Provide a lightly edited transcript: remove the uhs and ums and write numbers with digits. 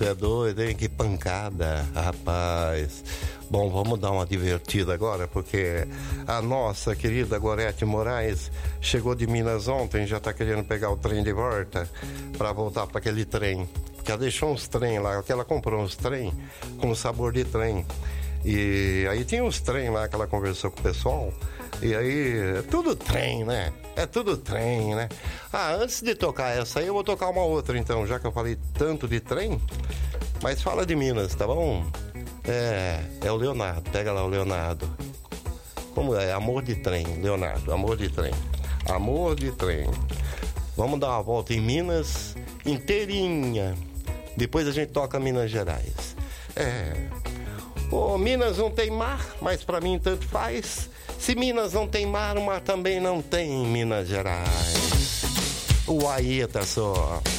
Você é doido, hein? Que pancada, rapaz. Bom, vamos dar uma divertida agora, porque a nossa querida Gorete Moraes chegou de Minas ontem, já tá querendo pegar o trem de volta para voltar para aquele trem. Porque ela deixou uns trem lá, que ela comprou uns trem com sabor de trem. E aí tinha uns trem lá que ela conversou com o pessoal. E aí, é tudo trem, né? É tudo trem, né? Ah, antes de tocar essa aí, eu vou tocar uma outra então, já que eu falei tanto de trem. Mas fala de Minas, tá bom? É o Leonardo, pega lá o Leonardo. Como é? Amor de trem, Leonardo, amor de trem. Amor de trem. Vamos dar uma volta em Minas inteirinha. Depois a gente toca Minas Gerais. Minas não tem mar, mas pra mim tanto faz. Se Minas não tem mar, o mar também não tem em Minas Gerais. O Aeta só.